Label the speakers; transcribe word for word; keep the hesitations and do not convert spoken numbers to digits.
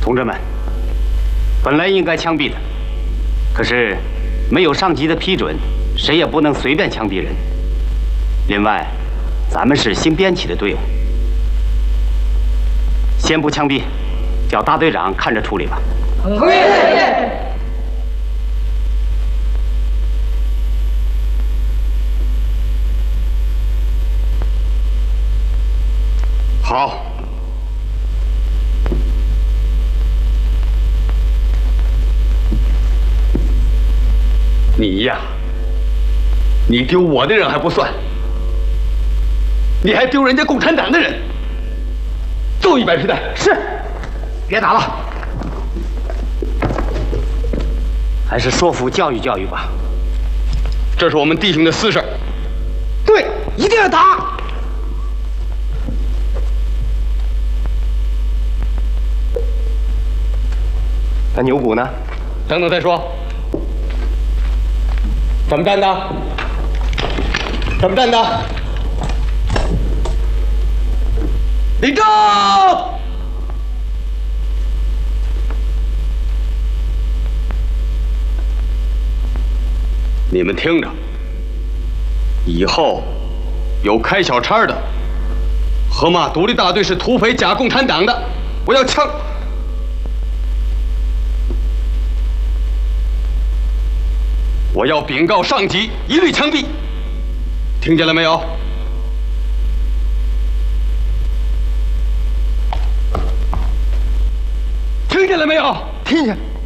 Speaker 1: 同志们，本来应该枪毙的，可是没有上级的批准，谁也不能随便枪毙人。另外，咱们是新编起的队伍，先不枪毙，叫大队长看着处理吧。
Speaker 2: 同意。
Speaker 3: 好。 你呀，你丢我的人还不算，你还丢人家共产党的人。揍一百皮带。
Speaker 1: 是，别打了，还是说服教育教育吧。
Speaker 3: 这是我们弟兄的私事。
Speaker 2: 对，一定要打。
Speaker 1: 那牛骨呢？
Speaker 3: 等等再说。 怎么站的？怎么站的？立正！你们听着，以后有开小差的和骂独立大队是土匪假共产党的，我要枪！ 我要禀告上级，一律枪毙，听见了没有？听见了没有？
Speaker 2: 听见。